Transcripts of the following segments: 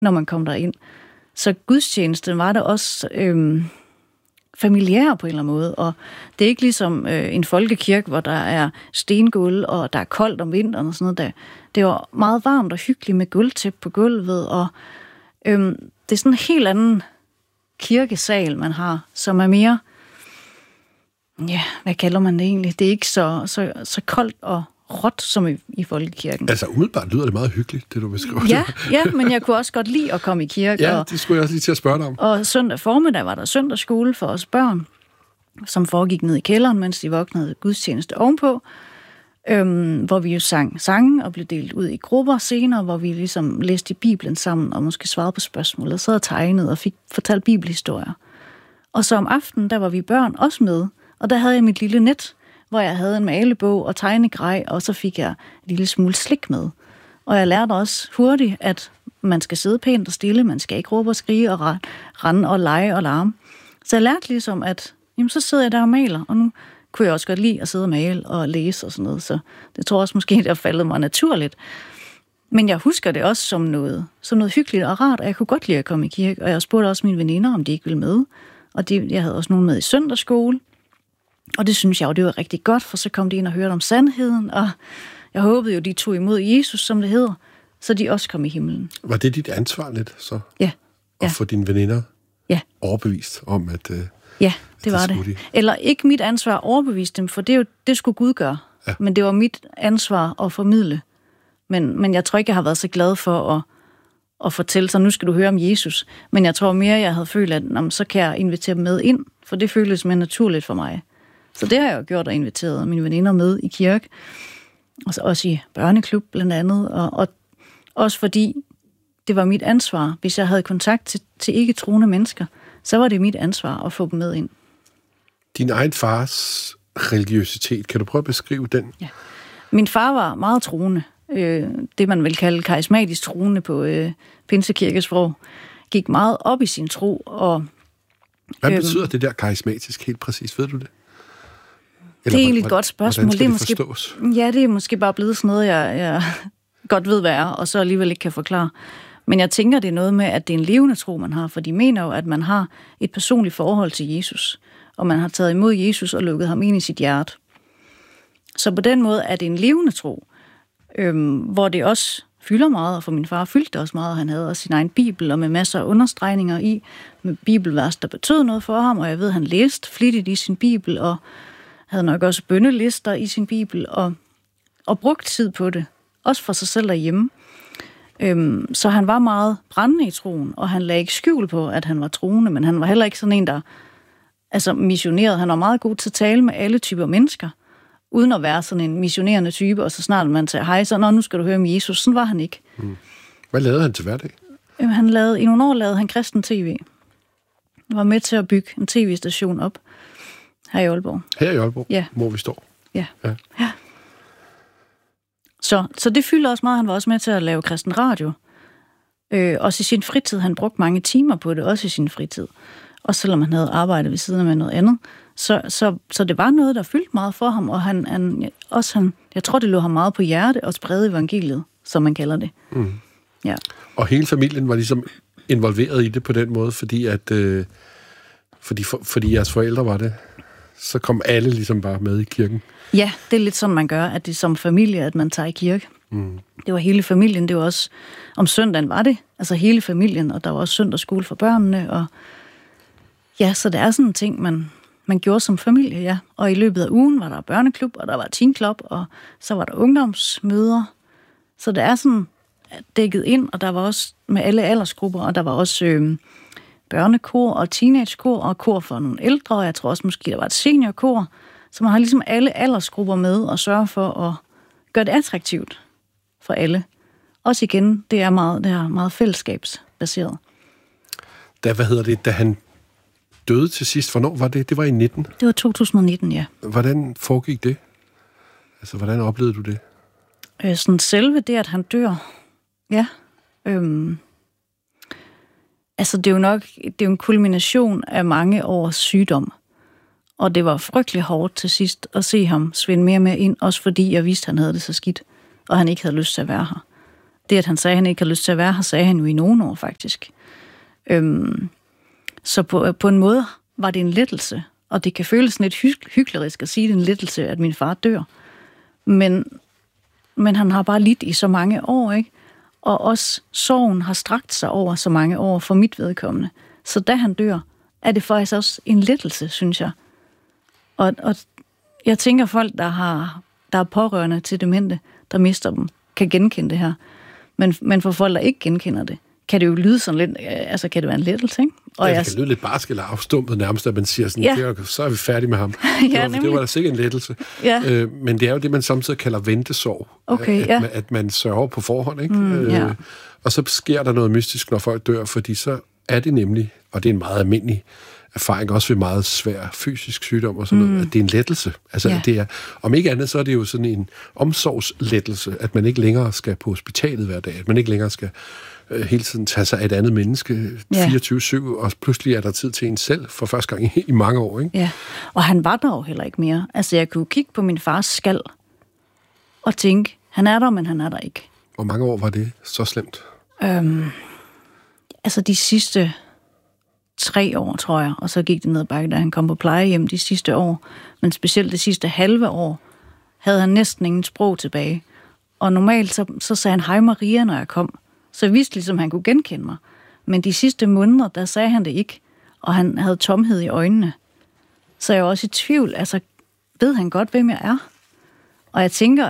når man kom derind. Så gudstjenesten var der også familiær på en eller anden måde, og det er ikke ligesom en folkekirke, hvor der er stengulv, og der er koldt om vinteren og sådan noget der. Det var meget varmt og hyggeligt med gulvtæppe på gulvet, og det er sådan en helt anden kirkesal, man har, som er mere, ja, hvad kalder man det egentlig? Det er ikke så koldt og råt som i folkekirken. Altså umiddelbart lyder det meget hyggeligt, det du beskriver. Ja, men jeg kunne også godt lide at komme i kirke. Ja, det skulle jeg også lige til at spørge dig om. Og søndag formiddag var der søndagsskole for os børn, som foregik ned i kælderen, mens de vågnede gudstjeneste ovenpå, hvor vi jo sang sange og blev delt ud i grupper senere, hvor vi ligesom læste i Bibelen sammen og måske svarede på spørgsmål og sad og tegnede og fik fortalt bibelhistorier. Og så om aftenen, der var vi børn også med, og der havde jeg mit lille net, hvor jeg havde en malebog og tegnegrej, og så fik jeg en lille smule slik med. Og jeg lærte også hurtigt, at man skal sidde pænt og stille, man skal ikke råbe og skrige og rende og lege og larme. Så jeg lærte ligesom, at jamen, så sidder jeg der og maler, og nu kunne jeg også godt lide at sidde og male og læse og sådan noget, så det tror jeg også måske, det har faldet mig naturligt. Men jeg husker det også som noget hyggeligt og rart, og jeg kunne godt lide at komme i kirke, og jeg spurgte også mine veninder, om de ikke ville med, og jeg havde også nogen med i søndagsskole. Og det synes jeg jo, det var rigtig godt, for så kom de ind og hørte om sandheden, og jeg håbede jo, de tog imod Jesus, som det hedder, så de også kom i himlen. Var det dit ansvar lidt, så? Ja. At få dine veninder overbevist om, at ja, det var det. Eller ikke mit ansvar at overbevise dem, for det skulle Gud gøre. Ja. Men det var mit ansvar at formidle. Men jeg tror ikke, jeg har været så glad for at fortælle sig, nu skal du høre om Jesus. Men jeg tror mere, jeg havde følt, at så kan jeg invitere dem med ind, for det føles mere naturligt for mig. Så det har jeg jo gjort og inviteret mine veninder med i kirke. Og så også i børneklub blandt andet. Og også fordi det var mit ansvar. Hvis jeg havde kontakt til ikke-troende mennesker, så var det mit ansvar at få dem med ind. Din egen fars religiøsitet, kan du prøve at beskrive den? Ja. Min far var meget troende. Det man vil kalde karismatisk troende på pinsekirkesprog. Gik meget op i sin tro. Og hvad betyder det der karismatisk helt præcis? Ved du det? Eller det er egentlig et godt spørgsmål. Hvordan skal det forstås? Ja, det er måske bare blevet sådan noget, jeg godt ved, hvad er, og så alligevel ikke kan forklare. Men jeg tænker, det er noget med, at det er en levende tro, man har, for de mener jo, at man har et personligt forhold til Jesus, og man har taget imod Jesus og lukket ham ind i sit hjerte. Så på den måde er det en levende tro, hvor det også fylder meget, og for min far fyldte det også meget. Han havde også sin egen bibel, og med masser af understregninger i, med bibelvers, der betød noget for ham, og jeg ved, han læste flittigt i sin bibel, og havde nok også bønnelister i sin bibel, og brugt tid på det, også for sig selv derhjemme. Så han var meget brændende i troen, og han lagde ikke skjul på, at han var troende, men han var heller ikke sådan en, der missionerede. Han var meget god til at tale med alle typer mennesker, uden at være sådan en missionerende type, og så snart man sagde, hej, så nu skal du høre om Jesus. Sådan var han ikke. Hvad lavede han til hverdag? I nogle år lavede han kristen tv. Han var med til at bygge en tv-station op her i Aalborg. Her i Aalborg? Ja. Hvor vi står? Ja. Så det fyldte også meget. Han var også med til at lave kristen radio. Også i sin fritid. Han brugte mange timer på det, også i sin fritid. Også selvom han havde arbejdet ved siden af med noget andet. Så det var noget, der fyldte meget for ham, og jeg tror, det lå ham meget på hjerte at sprede evangeliet, som man kalder det. Mm. Ja. Og hele familien var ligesom involveret i det på den måde, fordi jeres forældre var det. Så kom alle ligesom bare med i kirken. Ja, det er lidt sådan, man gør, at det er som familie, at man tager i kirke. Mm. Det var hele familien, det var også, om søndagen var det, altså hele familien, og der var også søndagsskole for børnene, og ja, så det er sådan en ting, man gjorde som familie, ja. Og i løbet af ugen var der børneklub, og der var teenklub, og så var der ungdomsmøder. Så det er sådan dækket ind, og der var også med alle aldersgrupper, og der var også børnekor og teenagekor, og kor for nogle ældre, og jeg tror også måske, der var et seniorkor. Så man har ligesom alle aldersgrupper med og sørge for at gøre det attraktivt for alle. Også igen, det er meget fællesskabsbaseret. Da han døde til sidst, hvornår var det? Det var i 19? Det var 2019, ja. Hvordan foregik det? Altså, hvordan oplevede du det? Sådan selve det, at han dør, ja. Altså, det er jo en kulmination af mange års sygdom. Og det var frygtelig hårdt til sidst at se ham svinde mere og mere ind, også fordi jeg vidste, at han havde det så skidt, og han ikke havde lyst til at være her. Det, at han sagde, at han ikke har lyst til at være her, sagde han jo i nogle år, faktisk. Så på en måde var det en lettelse, og det kan føles lidt hyklerisk at sige, det er en lettelse, at min far dør. Men han har bare lidt i så mange år, ikke? Og også sorgen har strakt sig over så mange år for mit vedkommende. Så da han dør, er det faktisk også en lettelse, synes jeg. Og jeg tænker, folk, der er pårørende til demente, der mister dem, kan genkende det her. Men for folk, der ikke genkender det, kan det jo lyde sådan lidt, altså kan det være en lettelse, ikke? Og det kan lyde lidt barsk eller afstumpet nærmest, at man siger sådan, så er vi færdige med ham. Det var da sikkert en lettelse. Ja. Men det er jo det, man samtidig kalder ventesorg. Okay, at man sørger på forhånd, ikke? Og så sker der noget mystisk, når folk dør, fordi så er det nemlig, og det er en meget almindelig erfaring, også ved meget svær fysisk sygdom og sådan noget, at det er en lettelse. Altså, det er, om ikke andet, så er det jo sådan en omsorgslettelse, at man ikke længere skal på hospitalet hver dag, at man ikke længere skal hele tiden tage sig af et andet menneske 24/7, og pludselig er der tid til en selv for første gang i mange år, ikke? Ja, og han var der jo heller ikke mere. Altså, jeg kunne kigge på min fars skal og tænke, han er der, men han er der ikke. Hvor mange år var det så slemt? Altså, de sidste 3 år, tror jeg, og så gik det ned ad bakke, da han kom på plejehjem de sidste år. Men specielt det sidste halve år havde han næsten ingen sprog tilbage. Og normalt så sagde han, hej Maria, når jeg kom. Så jeg vidste ligesom, han kunne genkende mig. Men de sidste måneder, der sagde han det ikke. Og han havde tomhed i øjnene. Så jeg var også i tvivl. Altså, ved han godt, hvem jeg er? Og jeg tænker,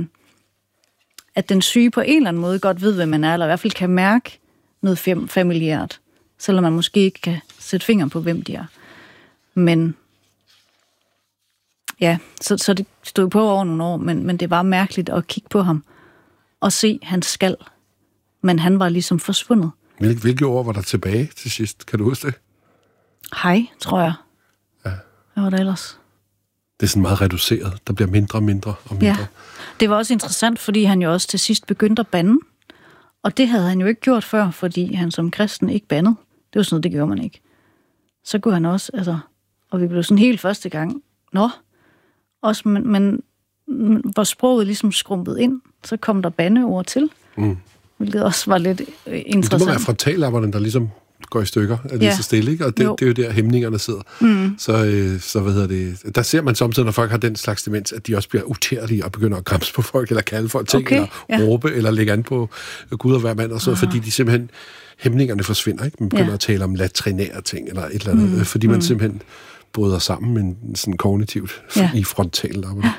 at den syge på en eller anden måde godt ved, hvem man er, eller i hvert fald kan mærke noget familiært. Selvom man måske ikke kan sætte fingeren på, hvem de er. Men ja, så det stod på over nogle år, men det var mærkeligt at kigge på ham og se hans skal. Men han var ligesom forsvundet. Hvilke år var der tilbage til sidst? Kan du huske det? Hej, tror jeg. Ja. Hvad var det ellers? Det er sådan meget reduceret. Der bliver mindre og mindre og mindre. Ja. Det var også interessant, fordi han jo også til sidst begyndte at bande. Og det havde han jo ikke gjort før, fordi han som kristen ikke bandede. Det var sådan noget, det gjorde man ikke. Så kunne han også, altså... Og vi blev sådan helt første gang. Også, men hvor sproget ligesom skrumpede ind, så kom der bandeord til. Hvilket også var lidt interessant. Det må være frontallapperne, der ligesom går i stykker, er det så stille, ikke? Og det er jo der, hæmningerne sidder. Så hvad hedder det? Der ser man samtidig, når folk har den slags demens, at de også bliver utærlige og begynder at græmse på folk, eller kalde folk ting, eller råbe, eller lægge an på Gud og hver mand, og så, fordi de simpelthen, hæmningerne forsvinder, ikke? Man begynder at tale om latrinære ting, eller et eller andet, fordi man simpelthen bryder sammen, men sådan kognitivt i frontallapperne.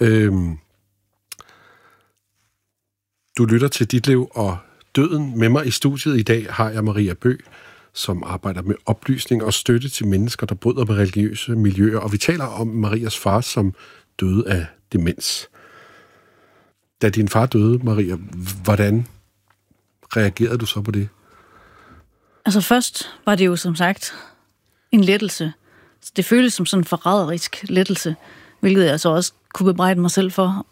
Du lytter til Dit Liv og Døden. Med mig i studiet i dag har jeg Maria Bøgh, som arbejder med oplysning og støtte til mennesker, der bryder med religiøse miljøer. Og vi taler om Marias far, som døde af demens. Da din far døde, Maria, hvordan reagerede du så på det? Altså først var det jo som sagt en lettelse. Det føltes som sådan en forræderisk lettelse, hvilket jeg så også kunne bebrejde mig selv for.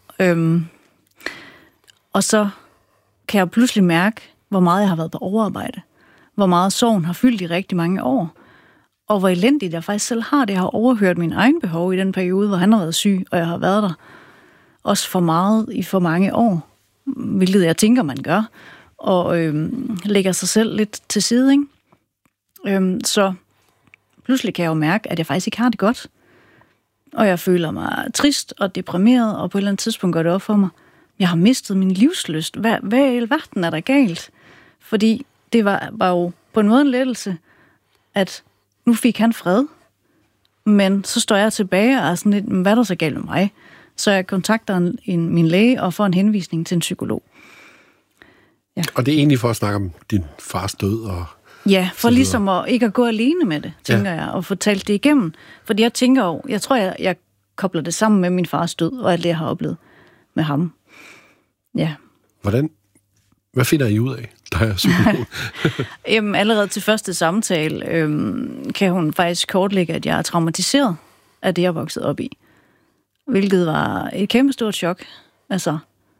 Og så kan jeg pludselig mærke, hvor meget jeg har været på overarbejde. Hvor meget sorgen har fyldt i rigtig mange år. Og hvor elendigt jeg faktisk selv har det. Jeg har overhørt min egen behov i den periode, hvor han har været syg, og jeg har været der. Også for meget i for mange år. Hvilket jeg tænker, man gør. Og lægger sig selv lidt til side, ikke? Så pludselig kan jeg jo mærke, at jeg faktisk ikke har det godt. Og jeg føler mig trist og deprimeret, og på et eller andet tidspunkt går det op for mig. Jeg har mistet min livslyst. Hvad i alverden er der galt? Fordi det var jo på en måde en lettelse, at nu fik han fred. Men så står jeg tilbage og er sådan lidt, hvad er der så galt med mig? Så jeg kontakter min læge og får en henvisning til en psykolog. Ja. Og det er egentlig for at snakke om din fars død og... Ja, for ligesom ikke at gå alene med det, tænker jeg, og få talt det igennem. Fordi jeg tænker jo, jeg tror, jeg kobler det sammen med min fars død, og alt det, jeg har oplevet med ham. Ja. Hvad finder I ud af, der er psykolog? Jamen, allerede til første samtale kan hun faktisk kortlægge, at jeg er traumatiseret af det, jeg voksede op i. Hvilket var et kæmpe stort chok. Altså,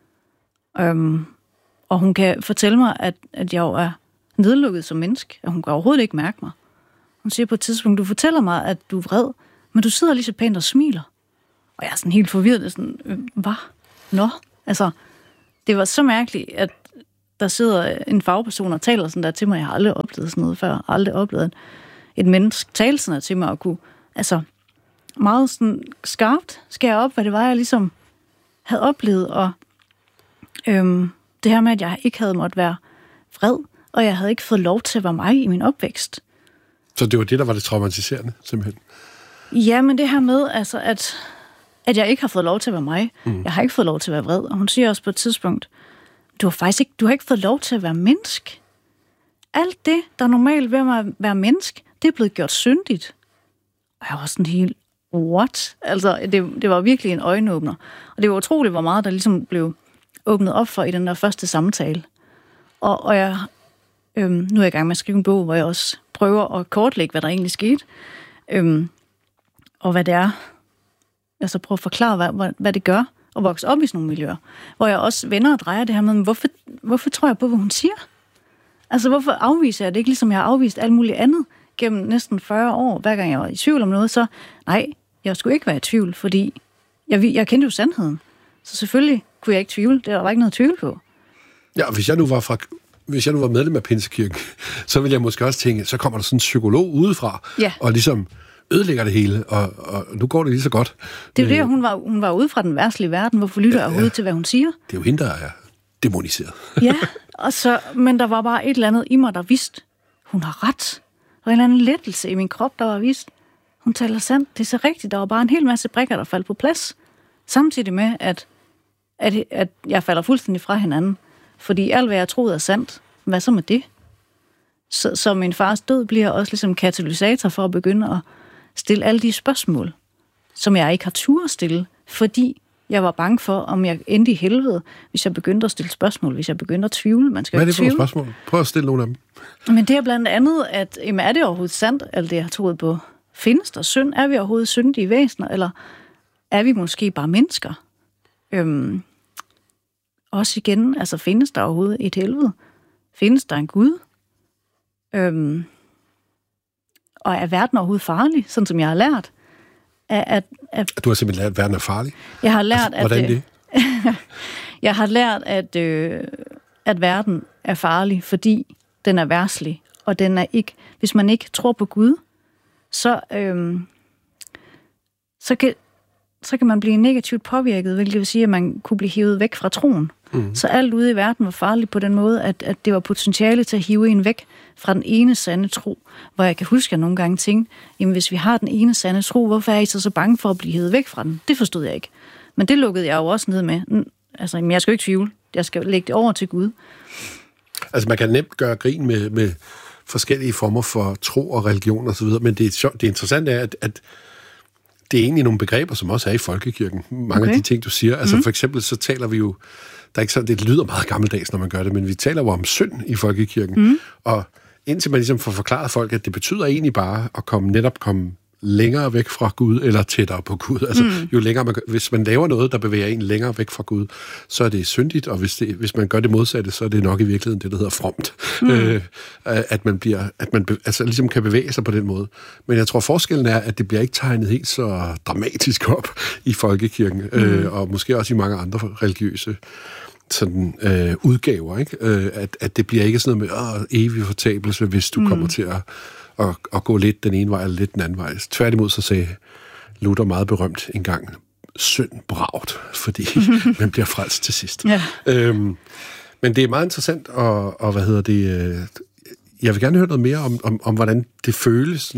og hun kan fortælle mig, at jeg jo er nedlukket som menneske, og hun kan overhovedet ikke mærke mig. Hun siger på et tidspunkt, du fortæller mig, at du er vred, men du sidder lige så pænt og smiler. Og jeg er sådan helt forvirret, sådan, hvad? Altså, det var så mærkeligt, der sidder en fagperson og taler sådan der til mig. Jeg har aldrig oplevet sådan noget før. Aldrig oplevet et menneske tale sådan der til mig og kunne, altså meget sådan skarpt skære op, hvad det var, jeg ligesom havde oplevet. Og det her med, at jeg ikke havde måttet være vred, og jeg havde ikke fået lov til at være mig i min opvækst. Så det var det, der var det traumatiserende, simpelthen? Ja, men det her med, altså, at jeg ikke har fået lov til at være mig. Jeg har ikke fået lov til at være vred. Og hun siger også på et tidspunkt, du har ikke fået lov til at være menneske. Alt det, der er normalt ved at være menneske, det er blevet gjort syndigt. Og jeg var sådan helt, what? Altså, det var virkelig en øjenåbner. Og det var utroligt, hvor meget der ligesom blev åbnet op for i den der første samtale. Og jeg, nu er jeg i gang med at skrive en bog, hvor jeg også prøver at kortlægge, hvad der egentlig skete. Og hvad det er. Altså prøve at forklare, hvad det gør at vokse op i sådan nogle miljøer. Hvor jeg også vender og drejer det her med, hvorfor tror jeg på, hvad hun siger? Altså hvorfor afviser jeg det ikke, ligesom jeg har afvist alt muligt andet gennem næsten 40 år, hver gang jeg var i tvivl om noget, så nej, jeg skulle ikke være i tvivl, fordi jeg kendte jo sandheden. Så selvfølgelig kunne jeg ikke tvivle. Det var ikke noget at tvivle på. Ja, hvis jeg nu var medlem af Pinsekirken, så ville jeg måske også tænke, så kommer der sådan en psykolog udefra, og ligesom ødelægger det hele, og nu går det lige så godt. Det er jo det, hun var ude fra den verdslige verden. Hvorfor lytter jeg overhovedet til, hvad hun siger? Det er jo hende, der er demoniseret. Ja, men der var bare et eller andet i mig, der vidste, hun har ret. Der var en eller anden lettelse i min krop, der var vist, hun taler sandt. Det er så rigtigt. Der var bare en hel masse brikker, der faldt på plads. Samtidig med, at jeg falder fuldstændig fra hinanden. Fordi alt, hvad jeg troede er sandt, hvad så med det? Så min fars død bliver også ligesom katalysator for at begynde at stille alle de spørgsmål, som jeg ikke har tur at stille, fordi jeg var bange for, om jeg endte i helvede, hvis jeg begyndte at stille spørgsmål, hvis jeg begyndte at tvivle. Man skal Hvad er det for nogle spørgsmål? Prøv at stille nogle af dem. Men det er blandt andet, at er det overhovedet sandt, alt det jeg har troet på? Findes der synd? Er vi overhovedet syndige væsener, eller er vi måske bare mennesker? Også igen, altså findes der overhovedet et helvede? Findes der en Gud? Og er verden overhovedet farlig, sådan som jeg har lært? Du har simpelthen lært, at verden er farlig? Jeg har lært, hvordan det? Jeg har lært, at verden er farlig, fordi den er verdslig, og den er ikke. Hvis man ikke tror på Gud, så kan man blive negativt påvirket, hvilket vil sige, at man kunne blive hivet væk fra troen. Så alt ude i verden var farligt på den måde, at det var potentiale til at hive en væk fra den ene sande tro. Hvor jeg kan huske, at jeg nogle gange tænkte, jamen hvis vi har den ene sande tro, hvorfor er I så bange for at blive hivet væk fra den? Det forstod jeg ikke. Men det lukkede jeg jo også ned med. Altså, jeg skal jo ikke tvivle. Jeg skal lægge det over til Gud. Altså man kan nemt gøre grin med forskellige former for tro og religion og så videre, men det interessante er, at det er egentlig nogle begreber, som også er i folkekirken. Mange af de ting, du siger. Altså for eksempel, så taler vi jo, der er ikke sådan, det lyder meget gammeldags, når man gør det, men vi taler jo om synd i folkekirken. Og indtil man ligesom får forklaret folk, at det betyder egentlig bare at komme længere væk fra Gud, eller tættere på Gud. Altså, jo længere hvis man laver noget, der bevæger en længere væk fra Gud, så er det syndigt, og hvis man gør det modsatte, så er det nok i virkeligheden det, der hedder fromt. At man altså ligesom kan bevæge sig på den måde. Men jeg tror, forskellen er, at det bliver ikke tegnet helt så dramatisk op i folkekirken, og måske også i mange andre religiøse sådan udgaver, ikke? At det bliver ikke sådan noget med evig fortabelse, hvis du kommer til at gå lidt den ene vej eller lidt den anden vej. Tværtimod så sagde Luther meget berømt engang, synd bragt, fordi man bliver frelst til sidst. Ja. Men det er meget interessant, og jeg vil gerne høre noget mere om hvordan det føles,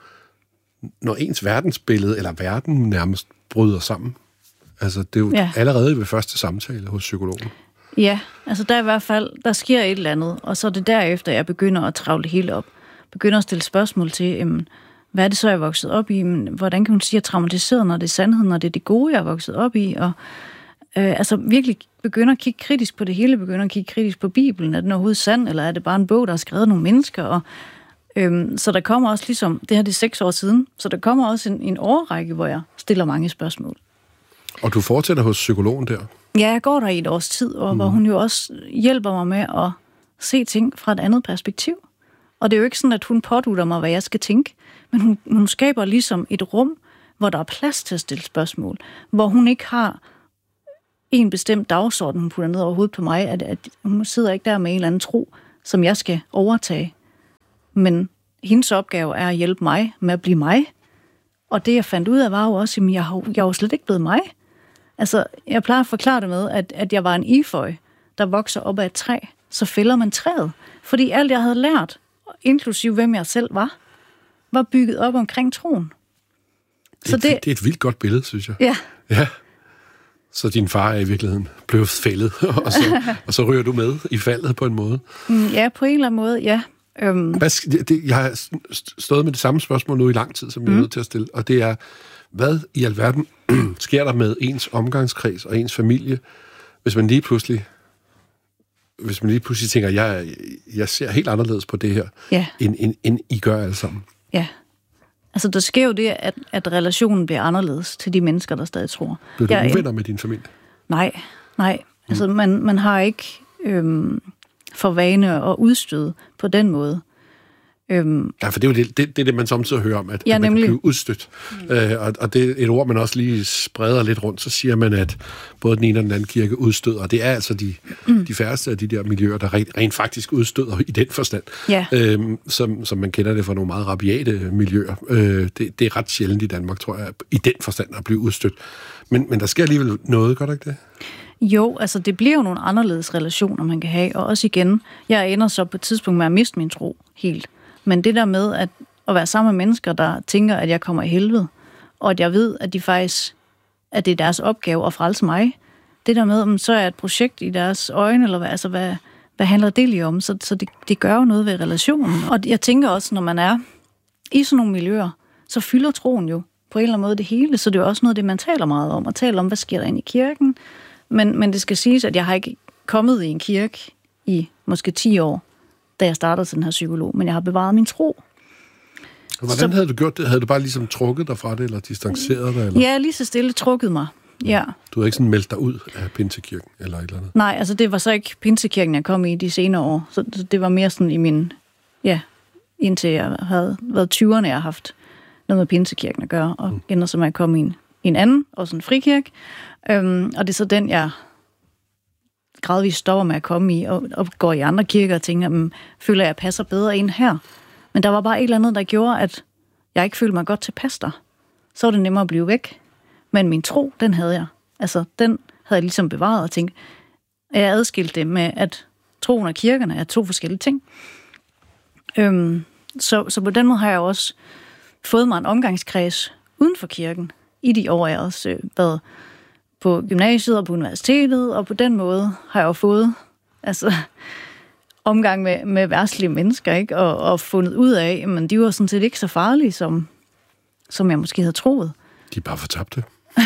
når ens verdensbillede, eller verden nærmest bryder sammen. Altså, det er jo allerede ved første samtale hos psykologen. Ja, altså der i hvert fald, der sker et eller andet, og så er det derefter, jeg begynder at travle det hele op. Begynder at stille spørgsmål til, hvad er det så, jeg er vokset op i? Hvordan kan hun sige, at jeg er traumatiseret, når det er sandheden, når det er det gode, jeg er vokset op i? Og altså virkelig begynder at kigge kritisk på det hele, begynder at kigge kritisk på Bibelen. Er den overhovedet sand, eller er det bare en bog, der har skrevet nogle mennesker? Og, så der kommer også ligesom, det her det er 6 år siden, så der kommer også en årrække, hvor jeg stiller mange spørgsmål. Og du fortsætter hos psykologen der? Ja, jeg går der i et års tid, og hvor hun jo også hjælper mig med at se ting fra et andet perspektiv. Og det er jo ikke sådan, at hun pådutter mig, hvad jeg skal tænke, men hun skaber ligesom et rum, hvor der er plads til at stille spørgsmål, hvor hun ikke har en bestemt dagsorden, hun putter ned over hovedet på mig, at hun sidder ikke der med en eller anden tro, som jeg skal overtage. Men hendes opgave er at hjælpe mig med at blive mig. Og det, jeg fandt ud af, var jo også, at jeg er jo slet ikke blevet mig. Altså, jeg plejer at forklare det med, at jeg var en efeu, der vokser op af et træ. Så fælder man træet. Fordi alt, jeg havde lært, inklusive hvem jeg selv var bygget op omkring troen. Så det er et vildt godt billede, synes jeg. Ja. Så din far er i virkeligheden blevet fældet, og så ryger du med i faldet på en måde. Ja, på en eller anden måde, ja. Jeg har stået med det samme spørgsmål nu i lang tid, som jeg er nødt til at stille, og det er, hvad i alverden sker der med ens omgangskreds og ens familie, hvis man lige pludselig tænker, jeg ser helt anderledes på det her, end I gør alle sammen? Ja. Altså, der sker jo det, at relationen bliver anderledes til de mennesker, der stadig tror. Bliver du uvenner med din familie? Nej. Altså, man har ikke for vane at udstøde på den måde. Ja, for det er jo det, man samtidig hører om, at man kan blive udstødt. Og det er et ord, man også lige spreder lidt rundt. Så siger man, at både den ene og den anden kirke udstøder. Og det er altså de færreste af de der miljøer, der rent faktisk udstøder i den forstand. Ja. Som man kender det fra nogle meget rabiate miljøer. Det er ret sjældent i Danmark, tror jeg, i den forstand at blive udstødt. Men der sker alligevel noget, gør der ikke det? Jo, altså det bliver jo nogle anderledes relationer, man kan have. Og også igen, jeg ender så på et tidspunkt med at miste min tro helt. Men det der med at være sammen med mennesker, der tænker, at jeg kommer i helvede, og at jeg ved, at de faktisk, at det er deres opgave at frelse mig. Det der med, så er et projekt i deres øjne, eller hvad handler det lige om? Så det gør jo noget ved relationen. Og jeg tænker også, når man er i sådan nogle miljøer, så fylder troen jo på en eller anden måde det hele. Så det er også noget, det man taler meget om, og taler om, hvad sker der inde i kirken. Men det skal siges, at jeg har ikke kommet i en kirke i måske 10 år, da jeg startede til den her psykolog, men jeg har bevaret min tro. Hvordan havde du gjort det? Havde du bare ligesom trukket dig fra det, eller distanceret dig? Eller? Ja, lige så stille trukket mig, ja. Du havde ikke sådan meldt dig ud af Pinsekirken, eller et eller andet? Nej, altså det var så ikke Pinsekirken, jeg kom i de senere år. Så det var mere sådan i min, indtil jeg havde været 20'erne, jeg har haft noget med Pinsekirken at gøre, og ender som at komme i en anden, også en frikirke. Og det er så den, jeg gradvist stopper med at komme i, og går i andre kirker og tænker, føler jeg passer bedre ind her. Men der var bare et eller andet, der gjorde, at jeg ikke følte mig godt tilpas der. Så var det nemmere at blive væk. Men min tro, den havde jeg. Altså, den havde jeg ligesom bevaret og tænkt, at jeg adskilte det med, at troen og kirkerne er 2 forskellige ting. Så på den måde har jeg også fået mig en omgangskreds uden for kirken. I de år, jeg også været på gymnasiet og på universitetet, og på den måde har jeg jo fået omgang med verdslige mennesker, ikke? Og fundet ud af, men de var sådan set ikke så farlige, som jeg måske havde troet. De er bare fortabte.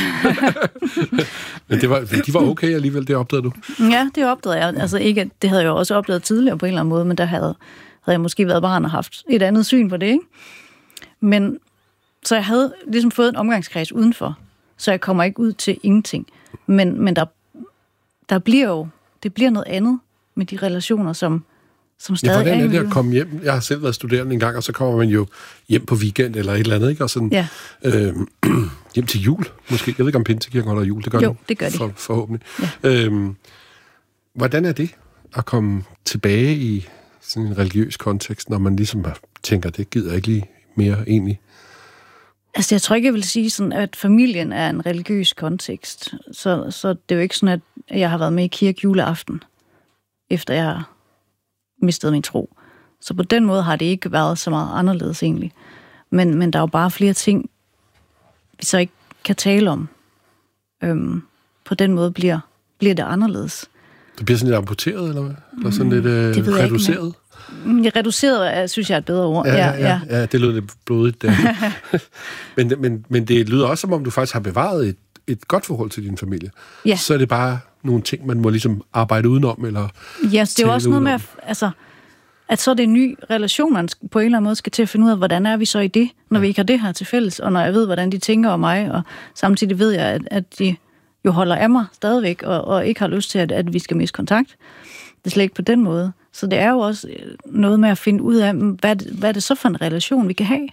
Men de var okay alligevel, det opdagede du? Ja, det opdagede jeg. Altså ikke, det havde jeg jo også opdaget tidligere på en eller anden måde, men der havde jeg måske været barn og haft et andet syn på det, ikke? Men så jeg havde ligesom fået en omgangskreds udenfor, så jeg kommer ikke ud til ingenting. Men der bliver jo, det bliver noget andet med de relationer, som stadig er. Hvordan er det at komme hjem? Jeg har selv været studerende en gang, og så kommer man jo hjem på weekend eller et eller andet, ikke? Og sådan, hjem til jul, måske. Jeg ved ikke, om Pinsekirken holder jul. Det gør det gør de. Forhåbentlig. Ja. Hvordan er det at komme tilbage i sådan en religiøs kontekst, når man ligesom tænker, det gider jeg ikke lige mere egentlig? Altså, jeg tror ikke, jeg vil sige sådan, at familien er en religiøs kontekst. Så det er jo ikke sådan, at jeg har været med i kirke juleaften, efter jeg har mistet min tro. Så på den måde har det ikke været så meget anderledes egentlig. Men der er jo bare flere ting, vi så ikke kan tale om. På den måde bliver det anderledes. Det bliver sådan lidt amputeret, eller hvad? Eller sådan lidt reduceret? Reduceret synes jeg er et bedre ord. Ja, det lyder lidt blodigt der. men det lyder også, som om du faktisk har bevaret et godt forhold til din familie. Ja. Så er det bare nogle ting, man må ligesom arbejde udenom, eller ja, det er jo også noget med, at så er det en ny relation, man på en eller anden måde skal til at finde ud af, hvordan er vi så i det, når vi ikke har det her til fælles, og når jeg ved, hvordan de tænker om mig, og samtidig ved jeg, at de jo holder af mig stadigvæk, og ikke har lyst til, at vi skal miste kontakt. Det er slet ikke på den måde. Så det er jo også noget med at finde ud af, hvad er det så for en relation, vi kan have.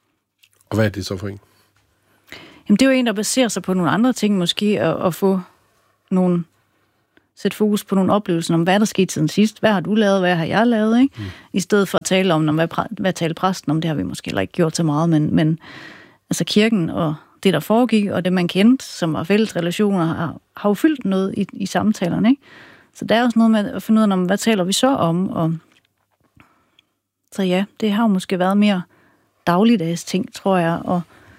Og hvad er det så for en? Jamen, det er jo en, der baserer sig på nogle andre ting, måske at få sætte fokus på nogle oplevelser om, hvad der skete siden sidst. Hvad har du lavet? Hvad har jeg lavet? Ikke? I stedet for at tale om, hvad talte præsten om? Det har vi måske heller ikke gjort så meget, men altså kirken og det, der foregik, og det, man kendte, som var fælles relationer, har jo fyldt noget i samtalerne. Ikke? Så der er også noget med at finde ud af, hvad taler vi så om? Og så ja, det har jo måske været mere dagligdags ting, tror jeg. Og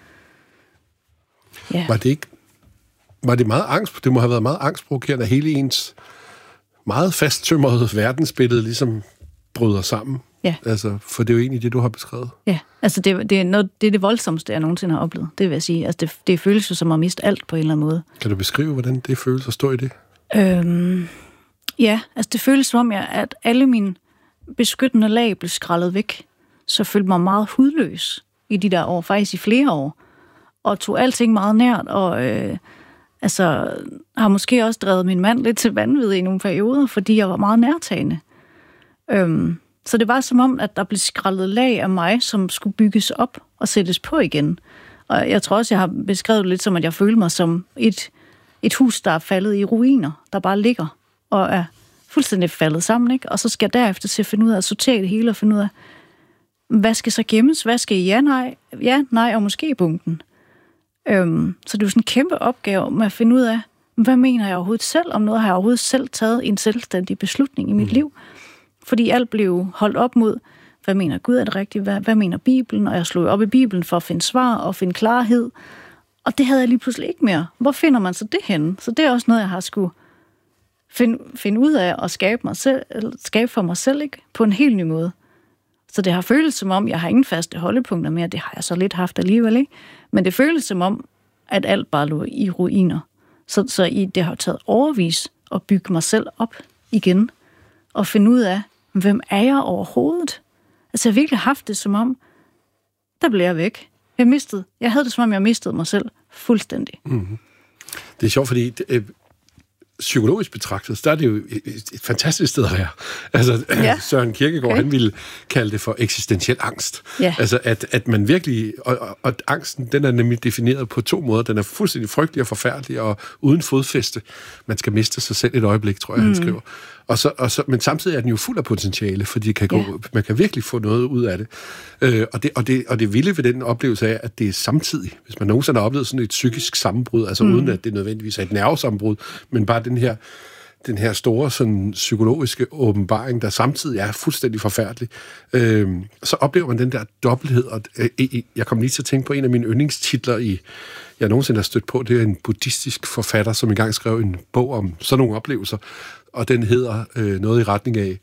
ja. Var det meget angst? Det må have været meget angstprovokerende, at hele ens meget fasttømrede verdensbillede ligesom bryder sammen. Ja. Altså, for det er jo egentlig det, du har beskrevet. Ja, altså det er det voldsomste, jeg nogensinde har oplevet. Det vil jeg sige. Altså det føles jo som at miste alt på en eller anden måde. Kan du beskrive, hvordan det føles at stå i det? Ja, altså det føles som om, at alle mine beskyttende lag blev skrællet væk. Så jeg følte mig meget hudløs i de der år, faktisk i flere år. Og tog alting meget nært, og har måske også drevet min mand lidt til vanvid i nogle perioder, fordi jeg var meget nærtagende. Så det var som om, at der blev skrællet lag af mig, som skulle bygges op og sættes på igen. Og jeg tror også, jeg har beskrevet det lidt som, at jeg følte mig som et hus, der er faldet i ruiner, der bare ligger og er fuldstændig faldet sammen. Ikke? Og så skal jeg derefter til at finde ud af at sortere det hele og finde ud af, hvad skal så gemmes? Hvad skal ja, nej og måske i bunken? Så det er jo sådan en kæmpe opgave med at finde ud af, hvad mener jeg overhovedet selv om noget? Har jeg overhovedet selv taget en selvstændig beslutning i mit liv? Fordi alt blev holdt op mod, hvad mener Gud er det rigtigt? Hvad mener Bibelen? Og jeg slog op i Bibelen for at finde svar og finde klarhed. Og det havde jeg lige pludselig ikke mere. Hvor finder man så det henne? Så det er også noget, jeg har skulle finde ud af og skabe for mig selv, ikke? På en helt ny måde. Så det har føltes som om, jeg har ingen faste holdepunkter mere. Det har jeg så lidt haft alligevel, ikke? Men det føltes som om, at alt bare lå i ruiner. Så det har taget overvis at bygge mig selv op igen. Og finde ud af, hvem er jeg overhovedet? Altså jeg har virkelig haft det som om, der blev jeg væk. Jeg havde det som om, jeg mistede mig selv fuldstændig. Mm-hmm. Det er sjovt, fordi psykologisk betragtet, der er det jo et fantastisk sted at være. Altså, ja. Søren Kierkegaard, han ville kalde det for eksistentiel angst. Ja. Altså, at man virkelig... Og angsten, den er nemlig defineret på 2 måder. Den er fuldstændig frygtelig og forfærdelig og uden fodfæste. Man skal miste sig selv et øjeblik, tror jeg, han skriver. Men samtidig er den jo fuld af potentiale, fordi man kan virkelig få noget ud af det. Og det vilde ved den oplevelse er, at det er samtidig. Hvis man nogensinde har oplevet sådan et psykisk sammenbrud, altså uden at det nødvendigvis er et nervesammenbrud, men bare den her store sådan, psykologiske åbenbaring, der samtidig er fuldstændig forfærdelig, så oplever man den der dobbelthed. Og jeg kom lige til at tænke på en af mine yndlingstitler, jeg nogensinde har stødt på. Det er en buddhistisk forfatter, som engang skrev en bog om sådan nogle oplevelser, og den hedder noget i retning af,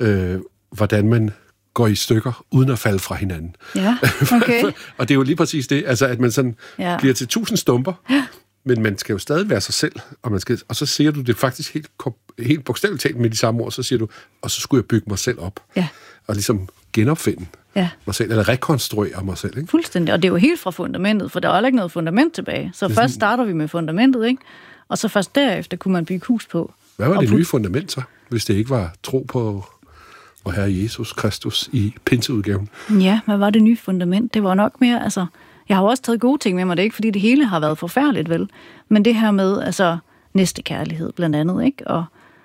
hvordan man går i stykker, uden at falde fra hinanden. Ja, okay. Og det er jo lige præcis det, altså at man sådan bliver til 1000 stumper, men man skal jo stadig være sig selv, og så siger du det faktisk helt bogstaveligt talt med de samme ord, så siger du, og så skulle jeg bygge mig selv op, og ligesom genopfinde mig selv, eller rekonstruere mig selv. Ikke? Fuldstændig, og det er jo helt fra fundamentet, for der er heller ikke noget fundament tilbage. Så først starter vi med fundamentet, ikke? Og så først derefter kunne man bygge hus på. Hvad var det nye fundament så, hvis det ikke var tro på vor Herre Jesus Kristus i pinseudgaven? Ja, hvad var det nye fundament? Det var nok mere, altså... Jeg har også taget gode ting med mig, det er ikke, fordi det hele har været forfærdeligt, vel? Men det her med, altså, næstekærlighed blandt andet, ikke? Og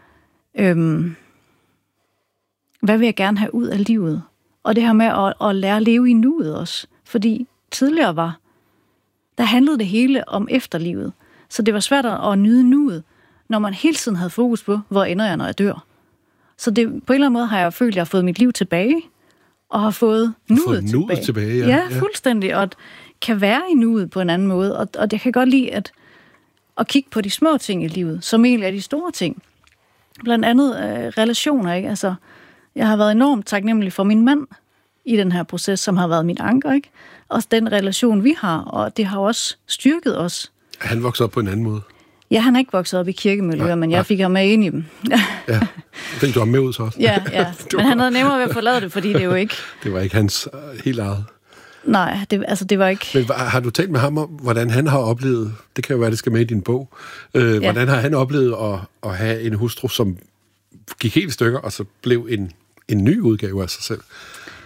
hvad vil jeg gerne have ud af livet? Og det her med at lære at leve i nuet også. Fordi tidligere der handlede det hele om efterlivet. Så det var svært at nyde nuet, når man hele tiden havde fokus på, hvor ender jeg, når jeg dør. Så det, på en eller anden måde har jeg følt, at jeg har fået mit liv tilbage, og har fået nuet tilbage. Ja, fuldstændig, og kan være i nuet på en anden måde. Og jeg kan godt lide at kigge på de små ting i livet, som egentlig er de store ting. Blandt andet relationer, ikke? Altså, jeg har været enormt taknemmelig for min mand i den her proces, som har været mit anker, ikke? Også den relation, vi har, og det har også styrket os. Han voksede op på en anden måde? Ja, han er ikke vokset op i kirkemiljøer, men jeg fik ham med ind i dem. Ja, fik du ham med ud så også? Ja. Men han havde nemmere ved at forlade det, fordi det jo ikke... Det var ikke hans helt eget. Nej, det var ikke... Men har du talt med ham om, hvordan han har oplevet, det kan jo være, det skal med i din bog, hvordan har han oplevet at have en hustru, som gik helt i stykker, og så blev en ny udgave af sig selv?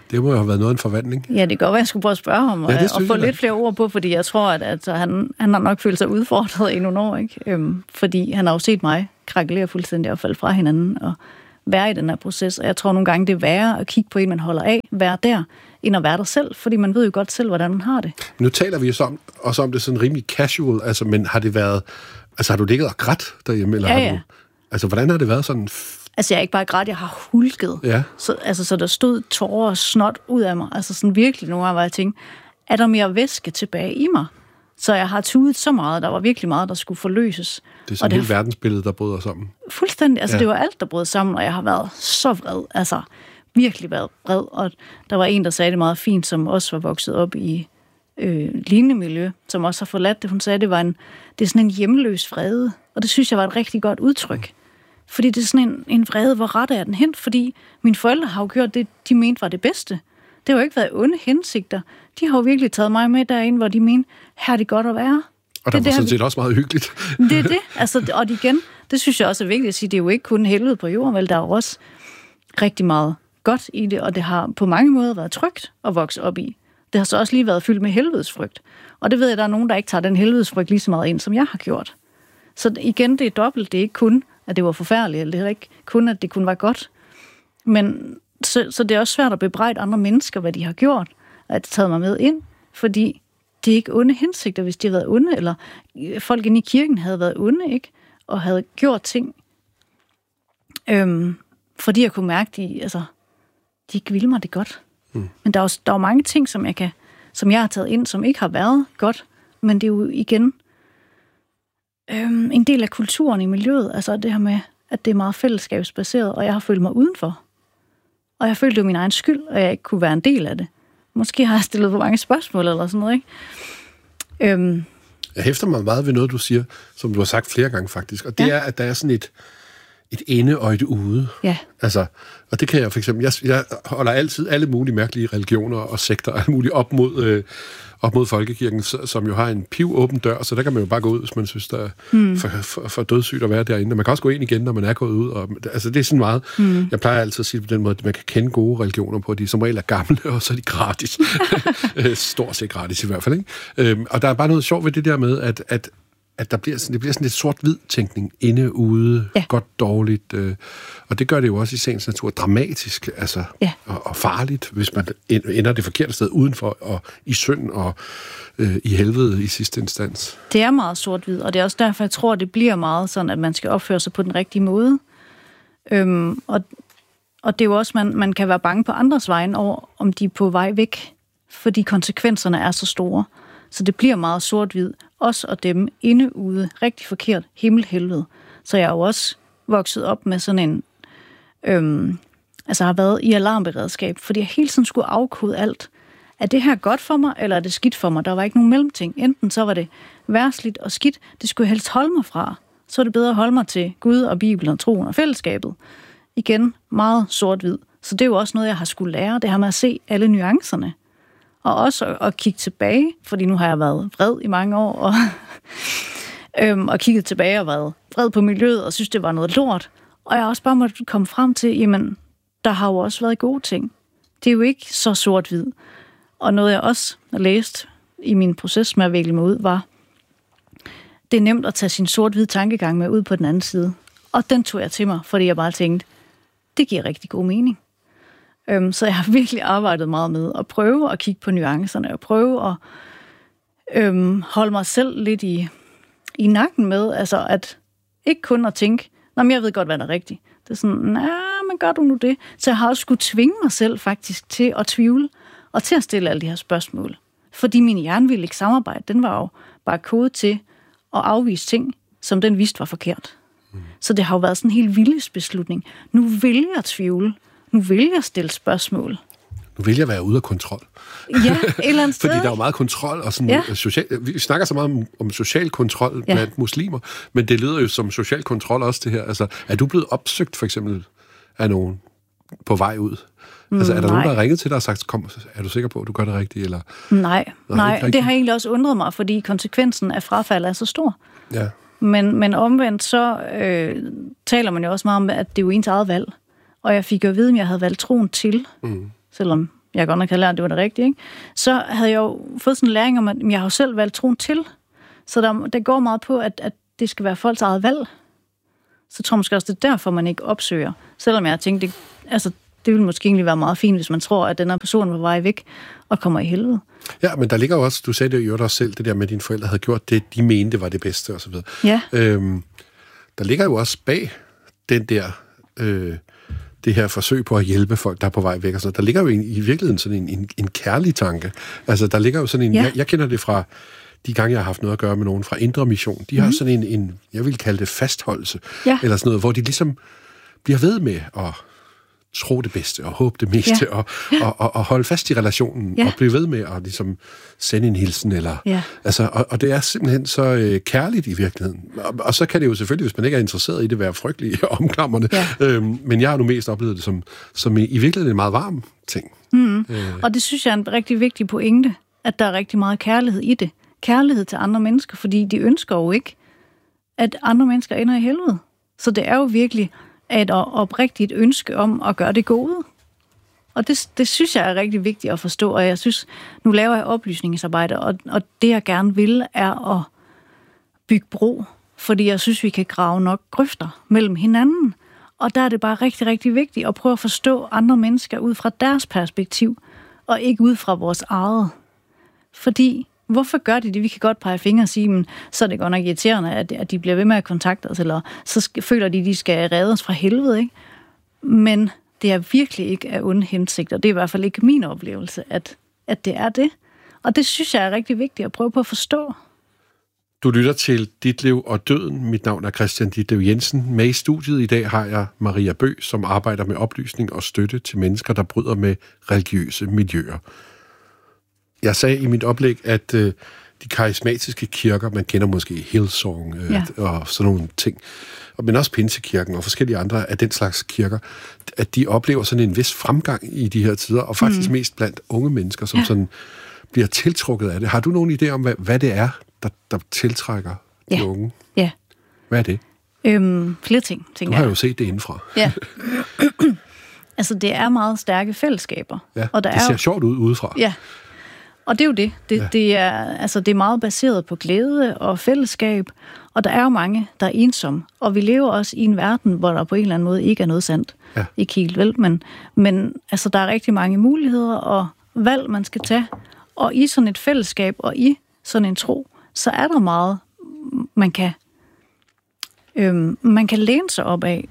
Det må jo have været noget af en forvandling. Ja, det kan godt være, jeg skulle prøve at spørge ham og få lidt flere ord på, fordi jeg tror, at han har nok følt sig udfordret i nogle år, ikke? Fordi han har jo set mig krakelere fuldstændig og falde fra hinanden og være i den her proces. Og jeg tror nogle gange, det er værre at kigge på en, man holder af, være der, end at være der selv, fordi man ved jo godt selv, hvordan man har det. Nu taler vi jo også om det sådan rimelig casual, altså, men har det været, altså har du ligget og grædt derhjemme? Eller ja. Har du, altså, hvordan har det været sådan? Altså, jeg er ikke bare grædt, jeg har hulket. Ja. Så der stod tårer og snot ud af mig. Altså sådan virkelig nogle gange, hvor jeg tænkte, er der mere væske tilbage i mig? Så jeg har tudet så meget, der var virkelig meget, der skulle forløses. Det er sådan et helt verdensbillede, der bryder sammen. Fuldstændig. Altså, det var alt, der brød sammen, og jeg har været så vred. Altså, virkelig været vred. Og der var en, der sagde det meget fint, som også var vokset op i lignende miljø, som også har forladt det. Hun sagde, det er sådan en hjemløs vrede. Og det synes jeg var et rigtig godt udtryk. Fordi det er sådan en vrede, hvor ret er den hen? Fordi mine forældre har jo gjort det, de mente var det bedste. Det har jo ikke været onde hensigter. De har jo virkelig taget mig med derind, hvor de mente, her er det godt at være. Og der var sådan set også meget hyggeligt. Det er det. Altså, og igen, det synes jeg også er vigtigt at sige, det er jo ikke kun helvede på jorden, vel, der er jo også rigtig meget godt i det, og det har på mange måder været trygt at vokse op i. Det har så også lige været fyldt med helvedesfrygt. Og det ved jeg, der er nogen, der ikke tager den helvedesfrygt lige så meget ind, som jeg har gjort. Så igen, det er dobbelt. Det er ikke kun, at det var forfærdeligt, eller det er ikke kun, at det kun var godt. Men så det er også svært at bebrejde andre mennesker, hvad de har gjort, at de taget mig med ind, fordi det er ikke onde hensigter, hvis de har været onde, eller folk inde i kirken havde været onde, ikke? Og havde gjort ting, fordi jeg kunne mærke, de ikke ville mig det godt. Men der er jo mange ting, som jeg har taget ind, som ikke har været godt, men det er jo igen en del af kulturen i miljøet, altså det her med, at det er meget fællesskabsbaseret, og jeg har følt mig udenfor. Og jeg følte jo min egen skyld, og jeg ikke kunne være en del af det. Måske har jeg stillet for mange spørgsmål eller sådan noget, ikke? Jeg hæfter mig meget ved noget, du siger, som du har sagt flere gange faktisk, og det er, at der er sådan et inde og et ude. Ja. Altså, og det kan jeg for eksempel, jeg holder altid alle mulige mærkelige religioner og sekter, alle mulige op mod folkekirken, som jo har en pivåben dør, så der kan man jo bare gå ud, hvis man synes, der er for dødssygt at være derinde. Og man kan også gå ind igen, når man er gået ud. Og, altså, det er sådan meget... Jeg plejer altid at sige på den måde, at man kan kende gode religioner på, at de som regel er gamle, og så er de gratis. Stort set gratis i hvert fald, ikke? Og der er bare noget sjovt ved det der med, at det bliver sådan lidt sort-hvid tænkning, inde, ude, godt, dårligt. Og det gør det jo også i sagens natur dramatisk, altså, og farligt, hvis man ender det forkerte sted udenfor, og i synd og i helvede i sidste instans. Det er meget sort-hvid, og det er også derfor, jeg tror, det bliver meget sådan, at man skal opføre sig på den rigtige måde. Og det er jo også, man kan være bange på andres vegne over, om de er på vej væk, fordi konsekvenserne er så store. Så det bliver meget sort-hvid. Os og dem inde ude. Rigtig forkert. Himmel-helvede. Så jeg er jo også vokset op med sådan en... har været i alarmberedskab, fordi jeg hele tiden skulle afkode alt. Er det her godt for mig, eller er det skidt for mig? Der var ikke nogen mellemting. Enten så var det værsligt og skidt. Det skulle jeg helst holde mig fra. Så er det bedre at holde mig til Gud og Bibelen og troen og fællesskabet. Igen, meget sort-hvid. Så det er jo også noget, jeg har skulle lære. Det her med at se alle nuancerne. Og også at kigge tilbage, fordi nu har jeg været vred i mange år, og kigget tilbage og været vred på miljøet, og synes, det var noget lort. Og jeg også bare måtte komme frem til, jamen, der har jo også været gode ting. Det er jo ikke så sort-hvid. Og noget, jeg også har læst i min proces med at vikle mig ud, var, det er nemt at tage sin sort-hvid tankegang med ud på den anden side. Og den tog jeg til mig, fordi jeg bare tænkte, det giver rigtig god mening. Så jeg har virkelig arbejdet meget med at prøve at kigge på nuancerne, og prøve at holde mig selv lidt i nakken med, altså at ikke kun at tænke, men jeg ved godt, hvad der er rigtigt. Det er sådan, men gør du nu det? Så jeg har også skulle tvinge mig selv faktisk til at tvivle, og til at stille alle de her spørgsmål. Fordi min hjerne ville ikke samarbejde. Den var jo bare kode til at afvise ting, som den vidste var forkert. Så det har jo været sådan en helt vildt beslutning. Nu vil jeg tvivle. Nu vil jeg stille spørgsmål. Nu vil jeg være ude af kontrol. Ja, et eller andet sted. Fordi der er jo meget kontrol, og sådan vi snakker så meget om social kontrol blandt muslimer, men det lyder jo som social kontrol også det her. Altså, er du blevet opsøgt for eksempel af nogen på vej ud? Altså, er der nogen, der har ringet til dig og sagt, kom, er du sikker på, at du gør det rigtigt? Eller? Nej, det har egentlig også undret mig, fordi konsekvensen af frafald er så stor. Ja. Men omvendt så taler man jo også meget om, at det er jo ens eget valg. Og jeg fik jo at vide, at jeg havde valgt troen til, selvom jeg godt nok havde lært, at det var det rigtige, ikke? Så havde jeg jo fået sådan en læring om, at jeg har jo selv valgt troen til. Så der går meget på, at det skal være folks eget valg. Så tror jeg måske også, det er derfor, man ikke opsøger. Selvom jeg har tænkt, det ville måske egentlig være meget fint, hvis man tror, at den her person var vej væk og kommer i helvede. Ja, men der ligger jo også, du sagde det jo også selv, det der med, at dine forældre havde gjort det, de mente var det bedste, og så videre. Ja. Der ligger jo også bag den der, det her forsøg på at hjælpe folk, der er på vej væk og sådan noget. Der ligger jo i virkeligheden sådan en kærlig tanke. Altså, der ligger jo sådan en, jeg kender det fra de gange, jeg har haft noget at gøre med nogen fra Indre Mission. De har sådan en, jeg vil kalde det fastholdelse, eller sådan noget, hvor de ligesom bliver ved med at tro det bedste, og håbe det meste, og holde fast i relationen, og blive ved med at ligesom sende en hilsen, eller, og det er simpelthen så kærligt i virkeligheden. Og så kan det jo selvfølgelig, hvis man ikke er interesseret i det, være frygteligt omklamrende, men jeg har nu mest oplevet det som i virkeligheden en meget varm ting. Og det synes jeg er en rigtig vigtig pointe, at der er rigtig meget kærlighed i det. Kærlighed til andre mennesker, fordi de ønsker jo ikke, at andre mennesker ender i helvede. Så det er jo virkelig et oprigtigt ønske om at gøre det gode. Og det synes jeg er rigtig vigtigt at forstå, og jeg synes, nu laver jeg oplysningsarbejde, og det jeg gerne vil, er at bygge bro, fordi jeg synes, vi kan grave nok grøfter mellem hinanden. Og der er det bare rigtig, rigtig vigtigt at prøve at forstå andre mennesker ud fra deres perspektiv, og ikke ud fra vores eget. Fordi hvorfor gør de det? Vi kan godt pege fingre og sige, men så er det godt nok irriterende, at de bliver ved med at kontakte os, eller så føler de skal redde os fra helvede, ikke? Men det er virkelig ikke af onde hensigter. Det er i hvert fald ikke min oplevelse, at det er det. Og det synes jeg er rigtig vigtigt at prøve på at forstå. Du lytter til Dit Liv og Døden. Mit navn er Christian Ditlev Jensen. Med i studiet i dag har jeg Maria Bøgh, som arbejder med oplysning og støtte til mennesker, der bryder med religiøse miljøer. Jeg sagde i mit oplæg, at de karismatiske kirker, man kender måske Hillsong og sådan nogle ting, men også Pinsekirken og forskellige andre af den slags kirker, at de oplever sådan en vis fremgang i de her tider, og faktisk mest blandt unge mennesker, som sådan bliver tiltrukket af det. Har du nogen idé om, hvad det er, der tiltrækker de unge? Ja. Hvad er det? Flere ting, tænker jeg. Du har jo set det indenfra. Ja. Altså, det er meget stærke fællesskaber. Ja, og det ser sjovt ud udefra. Ja. Og det er jo det. Det er meget baseret på glæde og fællesskab, og der er jo mange, der er ensomme. Og vi lever også i en verden, hvor der på en eller anden måde ikke er noget sandt. Ja. Ikke helt vel, men altså, der er rigtig mange muligheder og valg, man skal tage. Og i sådan et fællesskab og i sådan en tro, så er der meget, man kan læne sig op af.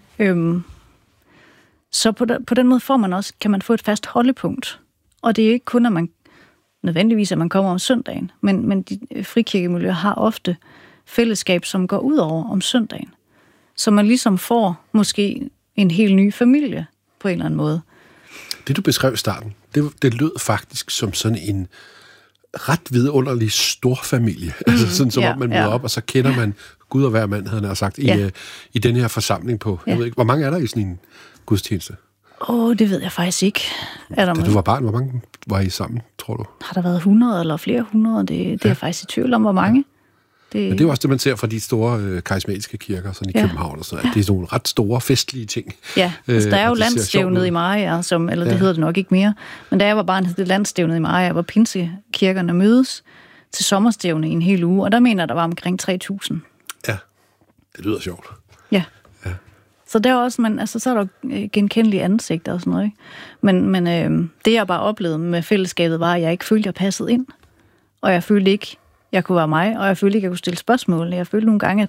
Så på den måde kan man få et fast holdepunkt. Og det er ikke kun, at man nødvendigvis, at man kommer om søndagen, men de frikirkemiljøer har ofte fællesskab, som går ud over om søndagen. Så man ligesom får måske en helt ny familie på en eller anden måde. Det, du beskrev i starten, det lød faktisk som sådan en ret vidunderlig storfamilie. Altså sådan som om man møder op, og så kender man Gud og hver mand, havde han sagt, i den her forsamling på. Jeg ved ikke, hvor mange er der i sådan en gudstjeneste? Det ved jeg faktisk ikke. Da du var barn, hvor mange var I sammen, tror du? Har der været 100 eller flere 100? Det er jeg faktisk i tvivl om, hvor mange. Men det er jo også det, man ser fra de store karismatiske kirker, sådan i København og sådan noget. Det er sådan nogle ret store, festlige ting. Ja, altså, der er jo landstævnet i Mariager, det hedder det nok ikke mere, men da jeg var barn, hed det landstævnet i Mariager, hvor pinsekirkerne mødes til sommerstævne i en hel uge, og der mener der var omkring 3.000. Ja, det lyder sjovt. Ja. Så der er også, så er der genkendelige ansigter og sådan noget, ikke? Men det, jeg bare oplevede med fællesskabet, var, at jeg ikke følte, jeg passede ind. Og jeg følte ikke, jeg kunne være mig, og jeg følte ikke, jeg kunne stille spørgsmål. Jeg følte nogle gange, at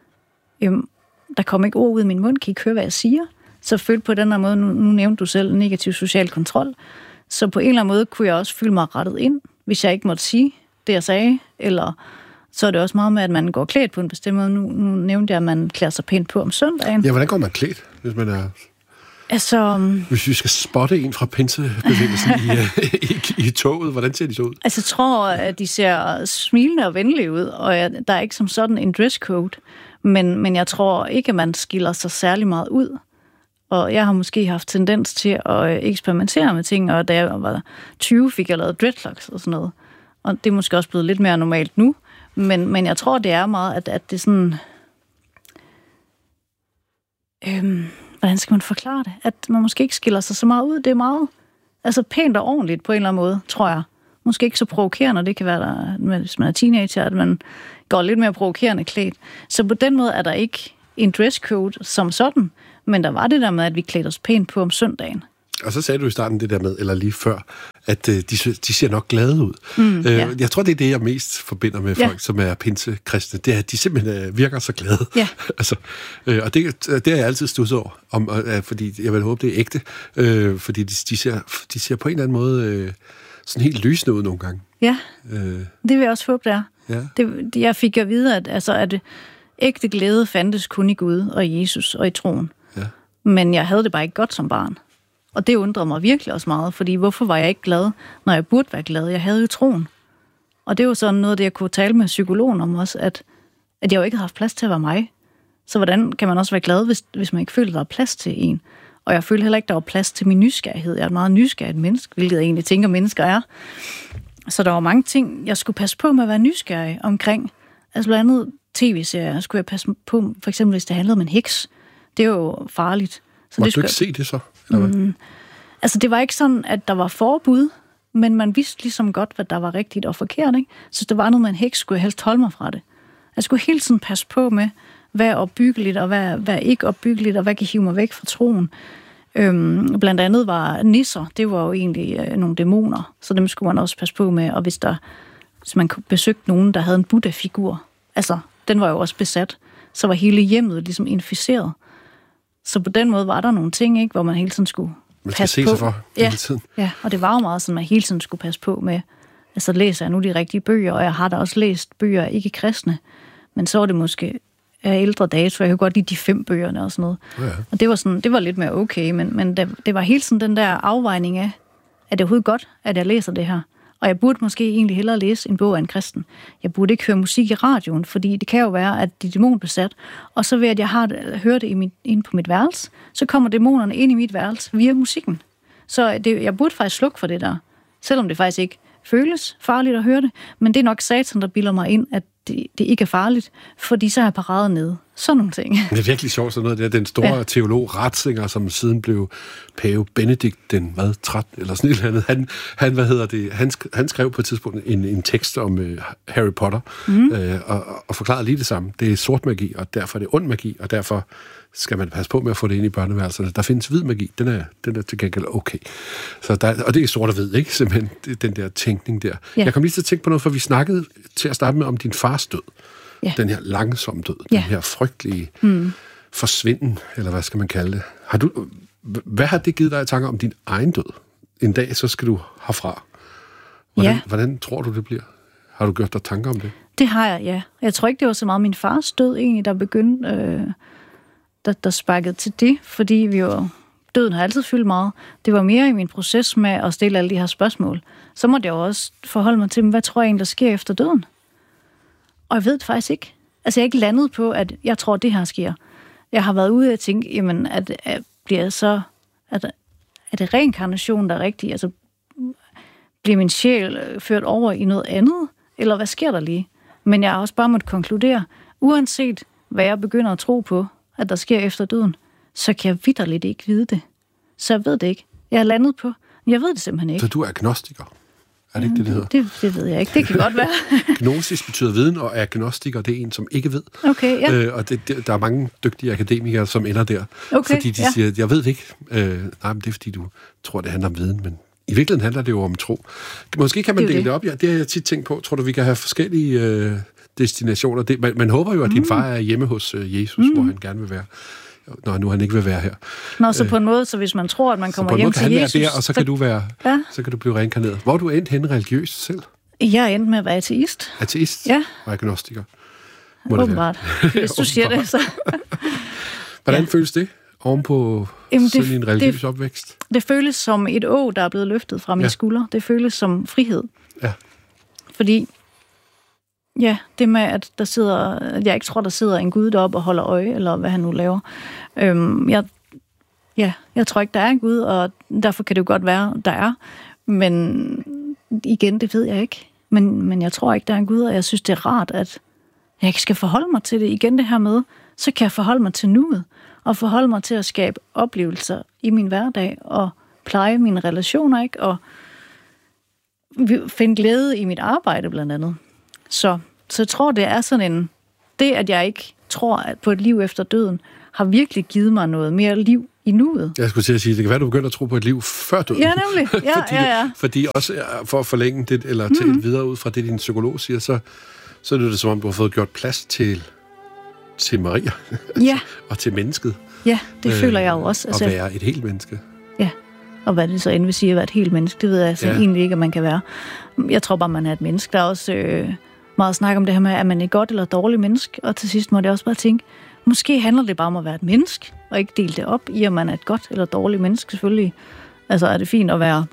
der kom ikke ord ud af min mund, kan I ikke høre, hvad jeg siger? Så jeg følte på den her måde, nu nævnte du selv negativ social kontrol, så på en eller anden måde kunne jeg også føle mig rettet ind, hvis jeg ikke måtte sige det, jeg sagde, eller så er det også meget med, at man går klædt på en bestemt måde. Nu nævnte jeg, at man klæder sig pænt på om søndagen. Ja, hvordan går man klædt, hvis man er... Altså... Hvis vi skal spotte en fra pinsebevægelsen i toget, hvordan ser de så ud? Altså, jeg tror, at de ser smilende og venlige ud, og der er ikke som sådan en dresscode, men jeg tror ikke, at man skiller sig særlig meget ud. Og jeg har måske haft tendens til at eksperimentere med ting, og da jeg var 20, fik jeg lavet dreadlocks og sådan noget. Og det er måske også blevet lidt mere normalt nu. Men jeg tror, det er meget, at det er sådan... hvordan skal man forklare det? At man måske ikke skiller sig så meget ud. Det er meget Altså pænt og ordentligt på en eller anden måde, tror jeg. Måske ikke så provokerende, det kan være, der, hvis man er teenager, at man går lidt mere provokerende klædt. Så på den måde er der ikke en dresscode som sådan, men der var det der med, at vi klædte os pænt på om søndagen. Og så sagde du i starten det der med, eller lige før, at de ser nok glade ud. Ja. Jeg tror, det er det, jeg mest forbinder med folk, som er pinsekristne. Det er, at de simpelthen virker så glade. Ja. Altså, og det har jeg altid studset over, fordi jeg vil håbe, det er ægte. Fordi de ser på en eller anden måde sådan helt lysende ud nogle gange. Ja, det vil jeg også håbe, det er. Ja. Jeg fik at vide, at ægte glæde fandtes kun i Gud og i Jesus og i troen. Ja. Men jeg havde det bare ikke godt som barn. Og det undrede mig virkelig også meget, fordi hvorfor var jeg ikke glad, når jeg burde være glad? Jeg havde jo troen. Og det var sådan noget, det jeg kunne tale med psykologen om også, at jeg jo ikke havde haft plads til at være mig. Så hvordan kan man også være glad, hvis man ikke føler, der er plads til en? Og jeg følte heller ikke, der var plads til min nysgerrighed. Jeg er et meget nysgerrigt menneske, hvilket jeg egentlig tænker, mennesker er. Så der var mange ting, jeg skulle passe på med at være nysgerrig omkring. Altså blandt andet tv-serier skulle jeg passe på, for eksempel hvis det handlede om en heks. Det er jo farligt. Må du ikke se det så? Altså det var ikke sådan, at der var forbud, men man vidste ligesom godt, hvad der var rigtigt og forkert, ikke? Så der var noget med en heks, skulle jeg helst holde mig fra det. Jeg skulle hele tiden passe på med, hvad er opbyggeligt, og hvad er ikke opbyggeligt, og hvad kan hive mig væk fra troen. Blandt andet var nisser, det var jo egentlig nogle dæmoner, så dem skulle man også passe på med, og hvis man besøgte nogen, der havde en Buddha-figur, altså den var jo også besat, så var hele hjemmet ligesom inficeret. Så på den måde var der nogle ting, ikke, hvor man hele tiden skulle passe på. Sig for hele tiden. Ja, og det var jo meget sådan, at man hele tiden skulle passe på med, altså læser jeg nu de rigtige bøger, og jeg har da også læst bøger ikke kristne, men så var det måske af ældre dage, så jeg kunne godt lide de 5 bøgerne og sådan noget. Ja. Og det var lidt mere okay, men det var hele tiden den der afvejning af, er det overhovedet godt, at jeg læser det her? Og jeg burde måske egentlig hellere læse en bog af en kristen. Jeg burde ikke høre musik i radioen, fordi det kan jo være, at de er dæmonbesat. Og så ved at jeg hører det inde på mit værelse, så kommer dæmonerne ind i mit værelse via musikken. Så jeg burde faktisk slukke for det der. Selvom det faktisk ikke føles farligt at høre det. Men det er nok satan, der bilder mig ind, at det ikke er farligt, fordi så er jeg paradet nede. Sådan nogle ting. Det er virkelig sjovt sådan noget. Det er den store teolog Ratzinger, som siden blev pave Benedikt den 13 eller sådan et eller andet. Han skrev på et tidspunkt en tekst om Harry Potter og forklarede lige det samme. Det er sort magi, og derfor er det ond magi, og derfor skal man passe på med at få det ind i børneværelserne. Der findes hvid magi, den er til gengæld okay. Så og det er sort og hvid, ikke? Simpelthen den der tænkning der. Ja. Jeg kom lige til at tænke på noget, for vi snakkede til at starte med om din fars død. Ja. Den her langsomme død, den her frygtelige forsvinden, eller hvad skal man kalde det. Hvad har det givet dig i tanker om din egen død? En dag, så skal du herfra. Hvordan tror du, det bliver? Har du gjort dig tanker om det? Det har jeg, ja. Jeg tror ikke, det var så meget min fars død, egentlig, der begyndte, der sparkede til det, fordi døden har altid fyldt meget. Det var mere i min proces med at stille alle de her spørgsmål. Så måtte jeg også forholde mig til, hvad tror jeg egentlig, der sker efter døden? Og jeg ved det faktisk ikke. Altså, jeg er ikke landet på, at jeg tror, det her sker. Jeg har været ude og tænke, jamen, er det reinkarnation, der er rigtigt? Altså, bliver min sjæl ført over i noget andet? Eller hvad sker der lige? Men jeg har også bare måttet konkludere, uanset hvad jeg begynder at tro på, at der sker efter døden, så kan jeg vitterligt ikke vide det. Så jeg ved det ikke. Jeg er landet på. Jeg ved det simpelthen ikke. Så du er agnostiker? Er det ikke det hedder? Det ved jeg ikke. Det kan godt være. Gnosis betyder viden, og agnostiker, det er en, som ikke ved. Okay, ja. Og der er mange dygtige akademikere, som ender der. Okay, fordi de siger, jeg ved det ikke. Nej, men det er fordi, du tror, det handler om viden, men i virkeligheden handler det jo om tro. Måske kan man dele det op. Ja, det har jeg tit tænkt på. Tror du, vi kan have forskellige destinationer? Man håber jo, at din far er hjemme hos Jesus, hvor han gerne vil være. Når nu han ikke vil være her. Nå, så på en måde, så hvis man tror, at man kommer hjem til Jesus... Så på en måde kan han være der, og så kan du være... Ja. Så kan du blive reinkarneret. Hvor er du endt henne religiøst selv? Jeg er endt med at være ateist. Ateist? Ja. Og agnostiker? Åbenbart. Hvis du siger det, så... Hvordan føles det ovenpå sådan en religiøs opvækst? Det føles som et åg, der er blevet løftet fra mine skuldre. Det føles som frihed. Ja. Fordi... Ja, det med, at jeg ikke tror, der sidder en Gud deroppe og holder øje, eller hvad han nu laver. Jeg tror ikke, der er en Gud, og derfor kan det jo godt være, der er. Men igen, det ved jeg ikke. Men jeg tror ikke, der er en Gud, og jeg synes, det er rart, at jeg ikke skal forholde mig til det. Igen det her med, så kan jeg forholde mig til nuet, og forholde mig til at skabe oplevelser i min hverdag, og pleje mine relationer, ikke? Og finde glæde i mit arbejde, blandt andet. Så jeg tror, det er sådan en... Det, at jeg ikke tror på et liv efter døden, har virkelig givet mig noget mere liv i nuet. Jeg skulle til at sige, det kan være, du begynder at tro på et liv før døden. Ja, nemlig. Ja, fordi også for at forlænge det, eller til et videre ud fra det, din psykolog siger, så er det som om, du har fået gjort plads til Maria. Ja. Og til mennesket. Ja, det føler jeg jo også. Altså, at være et helt menneske. Ja, og hvad det så end vil sige at være et helt menneske, det ved jeg altså egentlig ikke, at man kan være. Jeg tror bare, man er et menneske. Der er også meget snak om det her med, er man et godt eller dårligt menneske, og til sidst må det også bare tænke, måske handler det bare om at være et menneske, og ikke dele det op i, om man er et godt eller dårligt menneske, selvfølgelig. Altså er det fint at være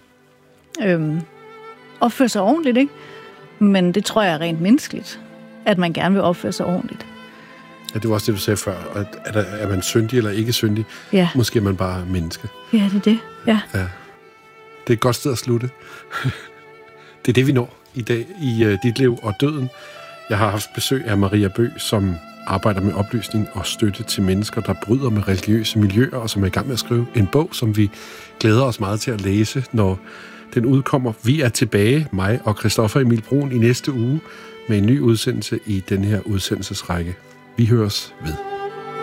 opføre sig ordentligt, ikke? Men det tror jeg er rent menneskeligt, at man gerne vil opføre sig ordentligt. Ja, det var også det, du sagde før. Er man syndig eller ikke syndig? Ja. Måske er man bare menneske. Ja, det er det. Ja. Det er et godt sted at slutte. Det er det, vi når i dag i Dit Liv og Døden. Jeg har haft besøg af Maria Bøgh, som arbejder med oplysning og støtte til mennesker, der bryder med religiøse miljøer, og som er i gang med at skrive en bog, som vi glæder os meget til at læse, når den udkommer. Vi er tilbage, mig og Christoffer Emil Bruun, i næste uge med en ny udsendelse i den her udsendelsesrække. Vi høres ved.